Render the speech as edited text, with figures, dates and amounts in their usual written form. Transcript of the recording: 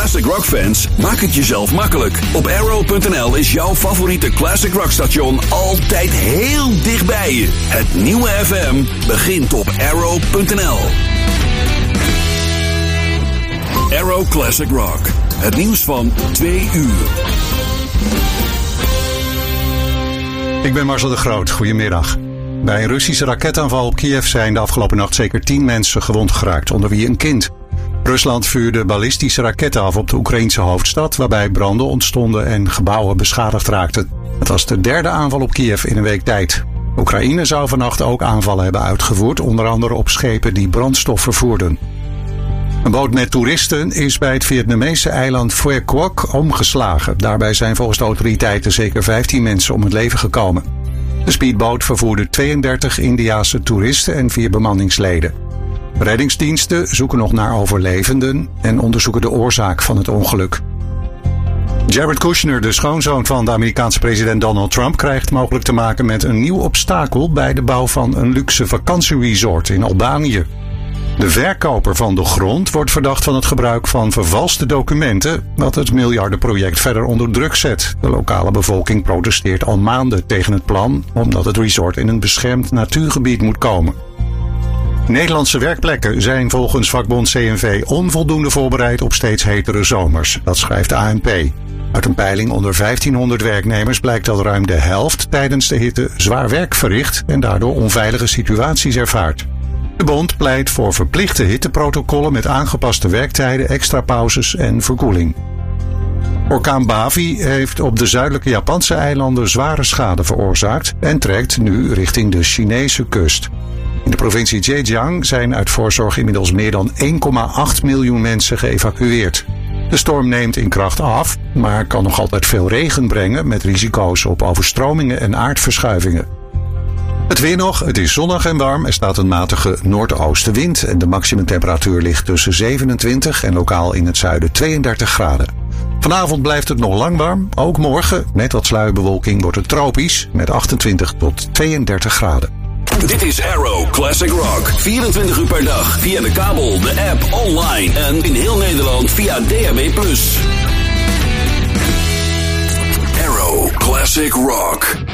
classic rock fans, maak het jezelf makkelijk. Op Arrow.nl is jouw favoriete classic rock station altijd heel dichtbij je. Het nieuwe FM begint op Arrow.nl. Arrow Classic Rock. Het nieuws van 2 uur. Ik ben Marcel de Groot. Goedemiddag. Bij een Russische raketaanval op Kiev zijn de afgelopen nacht zeker 10 mensen gewond geraakt, onder wie een kind. Rusland vuurde ballistische raketten af op de Oekraïnse hoofdstad, waarbij branden ontstonden en gebouwen beschadigd raakten. Het was de derde aanval op Kiev in een week tijd. Oekraïne zou vannacht ook aanvallen hebben uitgevoerd, onder andere op schepen die brandstof vervoerden. Een boot met toeristen is bij het Vietnamese eiland Phuoc Cuoc omgeslagen. Daarbij zijn volgens de autoriteiten zeker 15 mensen om het leven gekomen. De speedboot vervoerde 32 Indiase toeristen en 4 bemanningsleden. Reddingsdiensten zoeken nog naar overlevenden en onderzoeken de oorzaak van het ongeluk. Jared Kushner, de schoonzoon van de Amerikaanse president Donald Trump, krijgt mogelijk te maken met een nieuw obstakel bij de bouw van een luxe vakantieresort in Albanië. De verkoper van de grond wordt verdacht van het gebruik van vervalste documenten, wat het miljardenproject verder onder druk zet. De lokale bevolking protesteert al maanden tegen het plan, omdat het resort in een beschermd natuurgebied moet komen. Nederlandse werkplekken zijn volgens vakbond CNV onvoldoende voorbereid op steeds hetere zomers. Dat schrijft de ANP. Uit een peiling onder 1500 werknemers blijkt dat ruim de helft tijdens de hitte zwaar werk verricht en daardoor onveilige situaties ervaart. De bond pleit voor verplichte hitteprotocollen met aangepaste werktijden, extra pauzes en verkoeling. Orkaan Bavi heeft op de zuidelijke Japanse eilanden zware schade veroorzaakt en trekt nu richting de Chinese kust. In de provincie Zhejiang zijn uit voorzorg inmiddels meer dan 1,8 miljoen mensen geëvacueerd. De storm neemt in kracht af, maar kan nog altijd veel regen brengen met risico's op overstromingen en aardverschuivingen. Het weer nog, het is zonnig en warm, er staat een matige noordoostenwind en de maximumtemperatuur ligt tussen 27 en lokaal in het zuiden 32 graden. Vanavond blijft het nog lang warm, ook morgen met wat sluierbewolking wordt het tropisch met 28 tot 32 graden. Dit is Arrow Classic Rock. 24 uur per dag via de kabel, de app, online en in heel Nederland via DAB+. Arrow Classic Rock.